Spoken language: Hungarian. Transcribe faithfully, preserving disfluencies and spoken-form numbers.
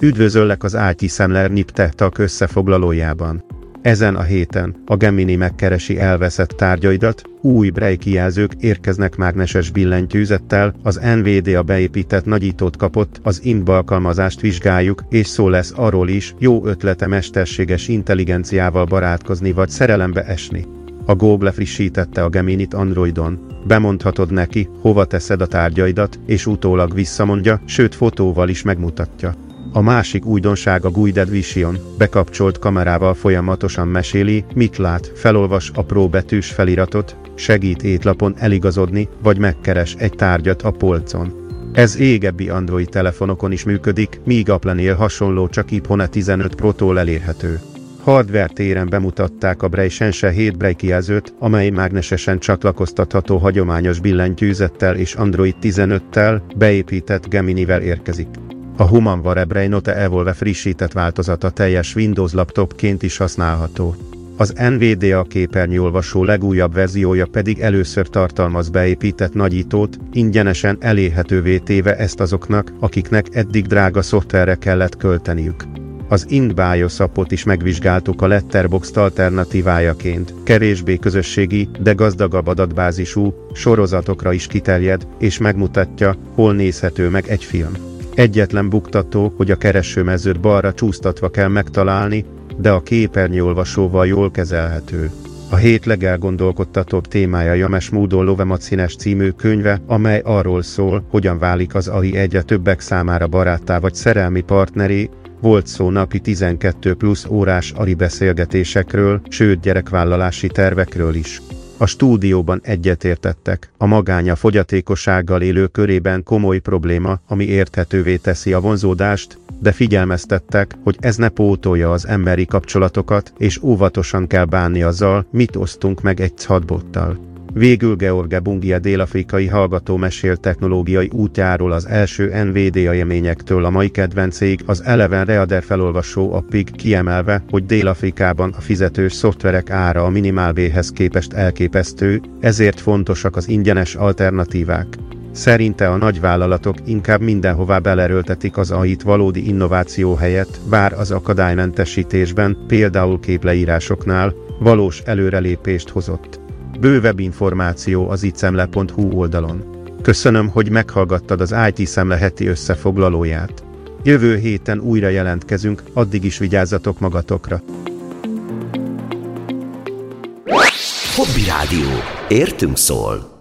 Üdvözöllek az i té Szemle en i pé Tech Talk összefoglalójában. Ezen a héten a Gemini megkeresi elveszett tárgyaidat, új Braille kijelzők érkeznek mágneses billentyűzettel, az Nvidia beépített nagyítót kapott, az I N B alkalmazást vizsgáljuk, és szó lesz arról is, jó ötlete mesterséges intelligenciával barátkozni vagy szerelembe esni. A Google frissítette a Geminit Androidon. Bemondhatod neki, hova teszed a tárgyaidat, és utólag visszamondja, sőt fotóval is megmutatja. A másik újdonság a Guided Vision, bekapcsolt kamerával folyamatosan meséli, mit lát, felolvas apró betűs feliratot, segít étlapon eligazodni, vagy megkeres egy tárgyat a polcon. Ez égebbi Android telefonokon is működik, míg Apple-nél hasonló, csak iPhone tizenöt Pro-tól elérhető. Hardware téren bemutatták a Braille Sense hét Braille kijelzőt, amely mágnesesen csatlakoztatható hagyományos billentyűzettel és Android tizenöttel beépített Geminivel érkezik. A Humanware Braille Note Evolve frissített változata teljes Windows laptopként is használható. Az Nvidia képernyőolvasó legújabb verziója pedig először tartalmaz beépített nagyítót, ingyenesen elérhetővé téve ezt azoknak, akiknek eddig drága szoftverre kellett költeniük. Az I N B BIOS appot is megvizsgáltuk a Letterboxd alternatívájaként, kevésbé közösségi, de gazdagabb adatbázisú sorozatokra is kiterjed, és megmutatja, hol nézhető meg egy film. Egyetlen buktató, hogy a keresőmezőt balra csúsztatva kell megtalálni, de a képernyőolvasóval jól kezelhető. A hét legelgondolkodtatóbb témája James Moodle Lovemac színes című könyve, amely arról szól, hogyan válik az á i egyre többek számára baráttá vagy szerelmi partneré. Volt szó napi tizenkét plusz órás á i beszélgetésekről, sőt gyerekvállalási tervekről is. A stúdióban egyetértettek, a magány a fogyatékossággal élő körében komoly probléma, ami érthetővé teszi a vonzódást, de figyelmeztettek, hogy ez ne pótolja az emberi kapcsolatokat, és óvatosan kell bánni azzal, mit osztunk meg egy chatbottal. Végül George Bungia dél-afrikai hallgató mesél technológiai útjáról az első Nvidia élményektől a mai kedvencéig, az Eleven Reader felolvasó appig, kiemelve, hogy Dél-Afrikában a fizetős szoftverek ára a minimálbérhez képest elképesztő, ezért fontosak az ingyenes alternatívák. Szerinte a nagyvállalatok inkább mindenhová belerőltetik az á i-t valódi innováció helyett, bár az akadálymentesítésben, például képleírásoknál, valós előrelépést hozott. Bővebb információ az icemle pont hu oldalon. Köszönöm, hogy meghallgattad az i té Szemle heti összefoglalóját. Jövő héten újra jelentkezünk, addig is vigyázzatok magatokra. Hobby Rádió. Értünk szól.